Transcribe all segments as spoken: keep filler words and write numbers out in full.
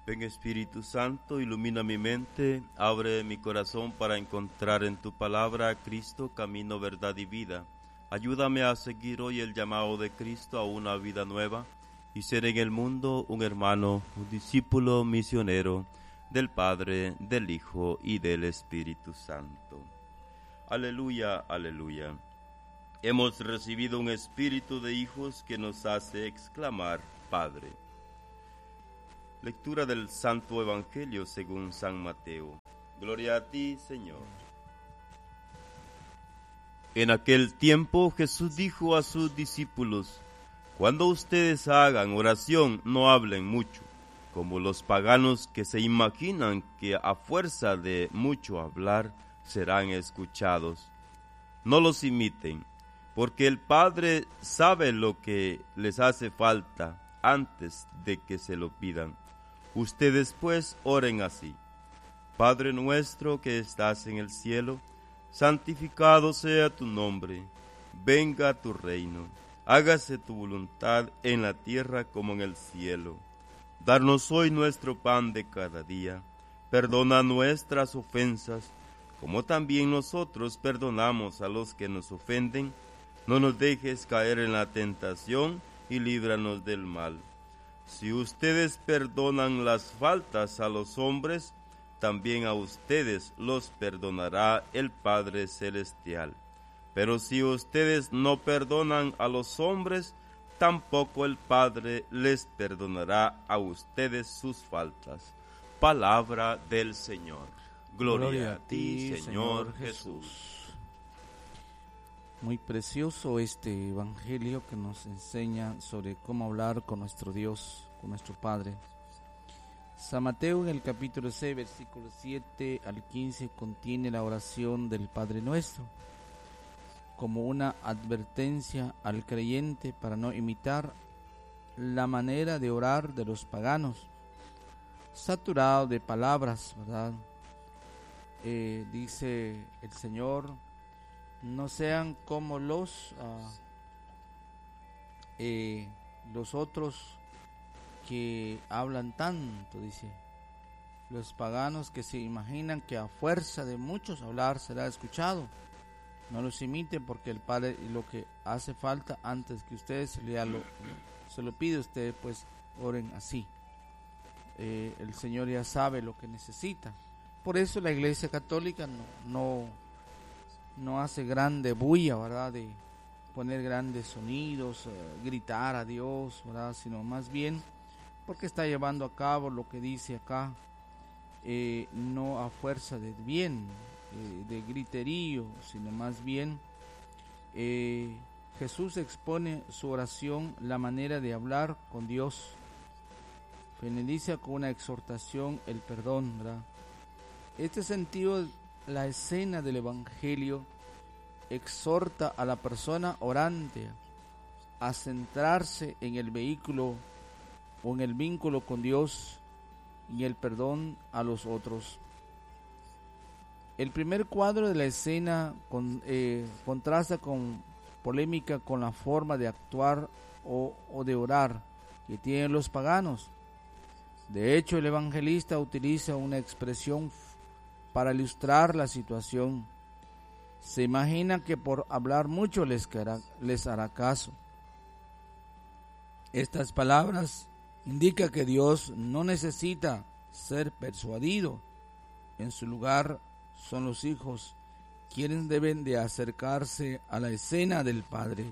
Ven Espíritu Santo, ilumina mi mente, abre mi corazón para encontrar en tu palabra a Cristo, camino, verdad y vida. Ayúdame a seguir hoy el llamado de Cristo a una vida nueva y ser en el mundo un hermano, un discípulo misionero del Padre, del Hijo y del Espíritu Santo. Aleluya, aleluya. Hemos recibido un espíritu de hijos que nos hace exclamar, Padre. Lectura del Santo Evangelio según San Mateo. Gloria a ti, Señor. En aquel tiempo Jesús dijo a sus discípulos: Cuando ustedes hagan oración, no hablen mucho, como los paganos que se imaginan que a fuerza de mucho hablar serán escuchados. No los imiten, porque el Padre sabe lo que les hace falta antes de que se lo pidan. Ustedes pues oren así: Padre nuestro que estás en el cielo, santificado sea tu nombre, venga tu reino, hágase tu voluntad en la tierra como en el cielo. Danos hoy nuestro pan de cada día, perdona nuestras ofensas, como también nosotros perdonamos a los que nos ofenden. No nos dejes caer en la tentación y líbranos del mal. Si ustedes perdonan las faltas a los hombres, también a ustedes los perdonará el Padre Celestial. Pero si ustedes no perdonan a los hombres, tampoco el Padre les perdonará a ustedes sus faltas. Palabra del Señor. Gloria, Gloria a ti, Señor, Señor Jesús. Muy precioso este evangelio que nos enseña sobre cómo hablar con nuestro Dios, con nuestro Padre. San Mateo en el capítulo seis, versículos siete al quince contiene la oración del Padre Nuestro, como una advertencia al creyente para no imitar la manera de orar de los paganos, saturado de palabras, ¿verdad? Eh, dice el Señor: no sean como los uh, eh, los otros que hablan tanto, dice, los paganos que se imaginan que a fuerza de muchos hablar será escuchado. No los imiten, porque el Padre lo que hace falta antes que ustedes ya lo, se lo pide, ustedes pues oren así. Eh, el Señor ya sabe lo que necesita. Por eso la Iglesia Católica no no no hace grande bulla, ¿verdad?, de poner grandes sonidos, eh, gritar a Dios, ¿verdad?, sino más bien porque está llevando a cabo lo que dice acá, eh, no a fuerza de bien, eh, de griterío, sino más bien eh, Jesús expone su oración, la manera de hablar con Dios. Finaliza con una exhortación, el perdón, ¿verdad? Este sentido, la escena del Evangelio exhorta a la persona orante a centrarse en el vehículo o en el vínculo con Dios y el perdón a los otros. El primer cuadro de la escena con, eh, contrasta con polémica con la forma de actuar o, o de orar que tienen los paganos. De hecho, el evangelista utiliza una expresión para ilustrar la situación. Se imagina que por hablar mucho les, hará, les hará caso. Estas palabras indican que Dios no necesita ser persuadido. En su lugar son los hijos quienes deben de acercarse a la escena del Padre.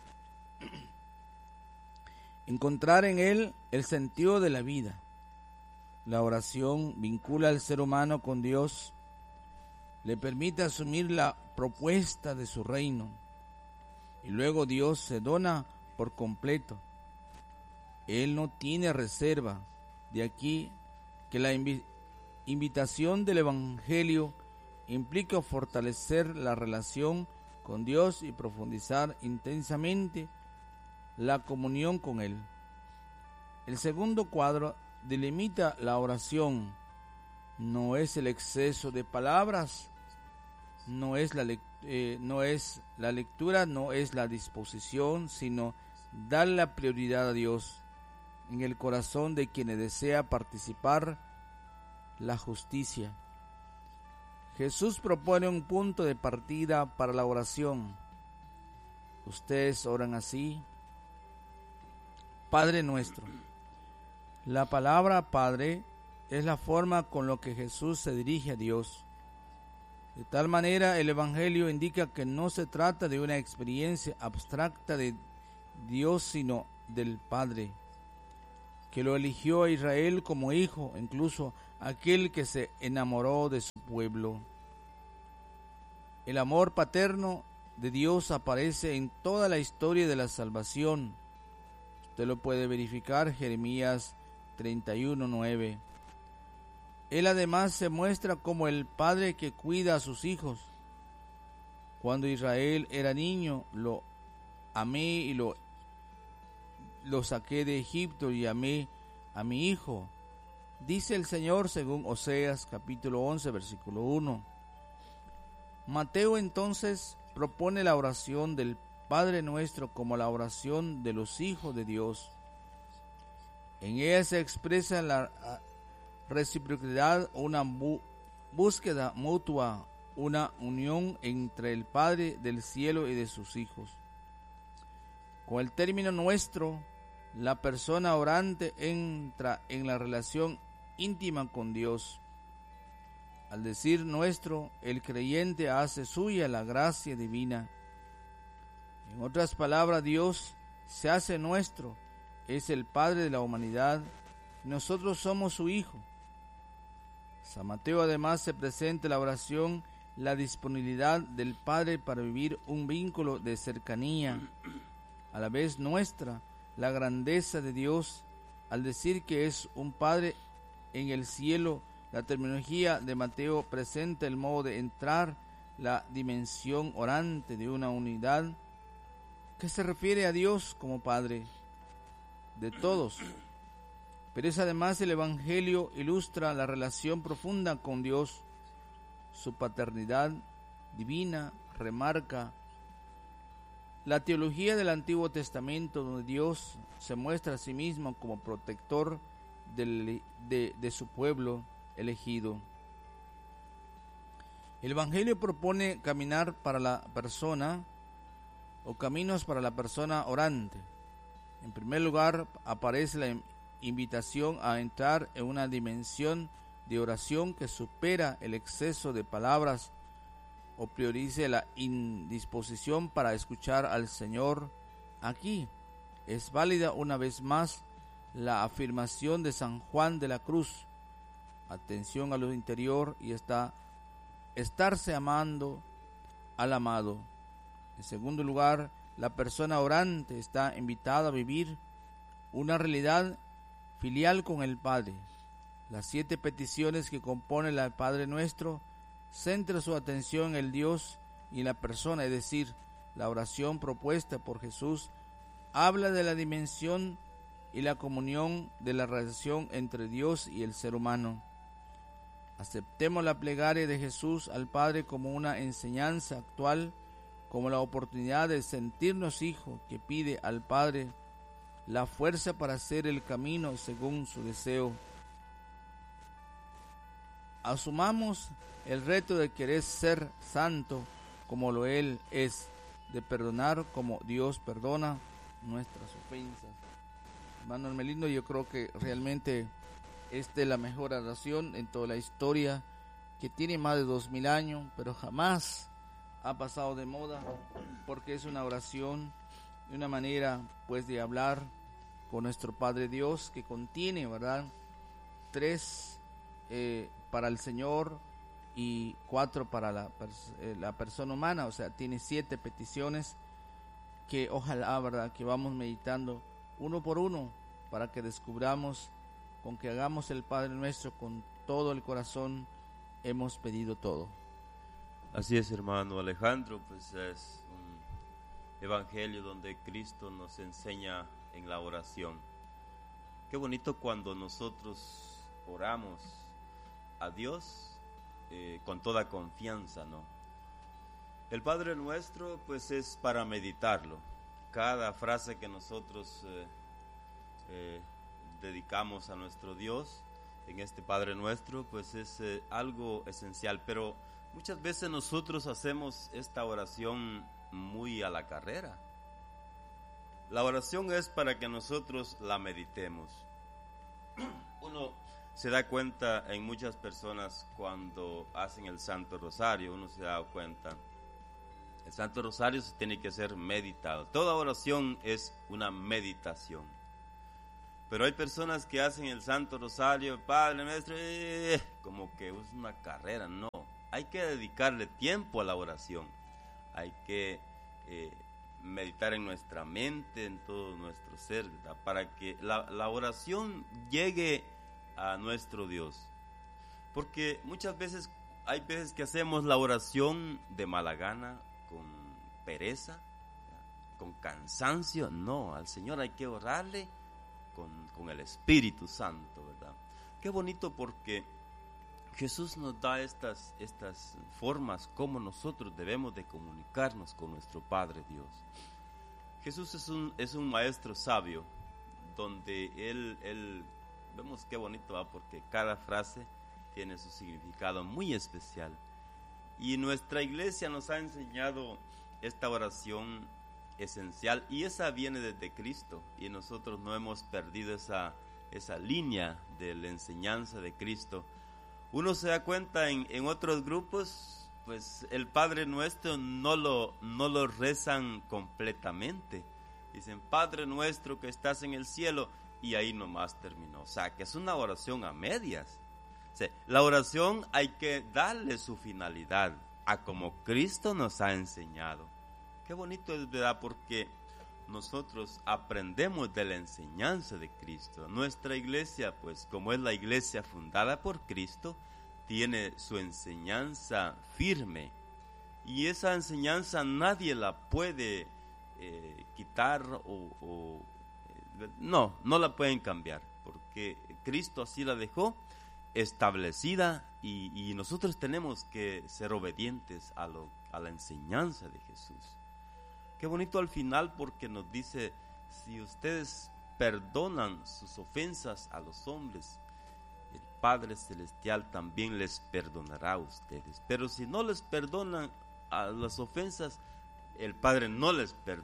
Encontrar en Él el sentido de la vida. La oración vincula al ser humano con Dios, le permite asumir la propuesta de su reino, y luego Dios se dona por completo. Él no tiene reserva. De aquí que la invi- invitación del Evangelio implica fortalecer la relación con Dios y profundizar intensamente la comunión con Él. El segundo cuadro delimita la oración. No es el exceso de palabras, no es la, lect- eh, no es la lectura, no es la disposición, sino dar la prioridad a Dios. en el corazón de quienes desea participar la justicia. Jesús propone un punto de partida para la oración. Ustedes oran así: Padre nuestro. La palabra Padre es la forma con la que Jesús se dirige a Dios. De tal manera, el Evangelio indica que no se trata de una experiencia abstracta de Dios, sino del Padre, que lo eligió a Israel como hijo, incluso aquel que se enamoró de su pueblo. El amor paterno de Dios aparece en toda la historia de la salvación. Usted lo puede verificar, Jeremías treinta y uno, nueve. Él además se muestra como el padre que cuida a sus hijos. Cuando Israel era niño, lo amé y lo, lo saqué de Egipto y amé a mi hijo, dice el Señor según Oseas capítulo once, versículo uno. Mateo entonces propone la oración del Padre Nuestro como la oración de los hijos de Dios. En ella se expresa la reciprocidad, una bu- búsqueda mutua, una unión entre el Padre del cielo y de sus hijos. Con el término nuestro, la persona orante entra en la relación íntima con Dios. Al decir nuestro, el creyente hace suya la gracia divina. En otras palabras, Dios se hace nuestro, es el Padre de la humanidad, y nosotros somos su Hijo. San Mateo además se presenta en la oración la disponibilidad del Padre para vivir un vínculo de cercanía, a la vez nuestra, la grandeza de Dios, al decir que es un Padre en el cielo. La terminología de Mateo presenta el modo de entrar la dimensión orante de una unidad que se refiere a Dios como Padre de todos. Pero es además el Evangelio ilustra la relación profunda con Dios. Su paternidad divina remarca la teología del Antiguo Testamento, donde Dios se muestra a sí mismo como protector del, de, de su pueblo elegido. El Evangelio propone caminar para la persona o caminos para la persona orante. En primer lugar, aparece la invitación a entrar en una dimensión de oración que supera el exceso de palabras o priorice la indisposición para escuchar al Señor. Aquí es válida una vez más la afirmación de San Juan de la Cruz: atención a lo interior y está estarse amando al amado. En segundo lugar, la persona orante está invitada a vivir una realidad filial con el Padre. Las siete peticiones que componen el Padre Nuestro centra su atención en el Dios y en la persona, es decir, la oración propuesta por Jesús habla de la dimensión y la comunión de la relación entre Dios y el ser humano. Aceptemos la plegaria de Jesús al Padre como una enseñanza actual, como la oportunidad de sentirnos hijos que pide al Padre la fuerza para hacer el camino según su deseo. Asumamos el reto de querer ser santo como lo Él es, de perdonar como Dios perdona nuestras ofensas. Hermano Hermelino, yo creo que realmente esta es la mejor oración en toda la historia, que tiene más de dos mil años, pero jamás ha pasado de moda, porque es una oración, una manera pues de hablar con nuestro Padre Dios, que contiene, ¿verdad?, tres eh, para el Señor y cuatro para la, pers- eh, la persona humana, o sea, tiene siete peticiones que ojalá, ¿verdad?, que vamos meditando uno por uno para que descubramos, con que hagamos el Padre Nuestro con todo el corazón, hemos pedido todo. Así es, hermano Alejandro, pues es un evangelio donde Cristo nos enseña en la oración. Qué bonito cuando nosotros oramos a Dios eh, con toda confianza, ¿no? El Padre Nuestro pues es para meditarlo. Cada frase que nosotros eh, eh, dedicamos a nuestro Dios en este Padre Nuestro, pues es eh, algo esencial, pero muchas veces nosotros hacemos esta oración muy a la carrera. La oración es para que nosotros la meditemos. Uno se da cuenta en muchas personas cuando hacen el Santo Rosario, uno se da cuenta. El Santo Rosario se tiene que ser meditado. Toda oración es una meditación. Pero hay personas que hacen el Santo Rosario, Padre Nuestro, eh, como que es una carrera. No, hay que dedicarle tiempo a la oración. Hay que eh, meditar en nuestra mente, en todo nuestro ser, ¿verdad? Para que la, la oración llegue a nuestro Dios. Porque muchas veces, hay veces que hacemos la oración de mala gana, con pereza, con cansancio. No, al Señor hay que orarle con, con el Espíritu Santo, ¿verdad? Qué bonito, porque Jesús nos da estas, estas formas como nosotros debemos de comunicarnos con nuestro Padre Dios. Jesús es un, es un maestro sabio, donde él, él, vemos qué bonito va, porque cada frase tiene su significado muy especial. Y nuestra iglesia nos ha enseñado esta oración esencial, y esa viene desde Cristo, y nosotros no hemos perdido esa, esa línea de la enseñanza de Cristo. Uno se da cuenta en, en otros grupos, pues el Padre Nuestro no lo, no lo rezan completamente. Dicen, Padre Nuestro que estás en el cielo, y ahí nomás terminó. O sea, que es una oración a medias. O sea, la oración hay que darle su finalidad a como Cristo nos ha enseñado. Qué bonito es, ¿verdad? Porque nosotros aprendemos de la enseñanza de Cristo. Nuestra iglesia, pues como es la iglesia fundada por Cristo, tiene su enseñanza firme. Y esa enseñanza nadie la puede eh, quitar o... o eh, no, no la pueden cambiar. Porque Cristo así la dejó establecida, y, y nosotros tenemos que ser obedientes a, lo, a la enseñanza de Jesús. Qué bonito al final, porque nos dice, si ustedes perdonan sus ofensas a los hombres, el Padre Celestial también les perdonará a ustedes. Pero si no les perdonan a las ofensas, el Padre no les perdona.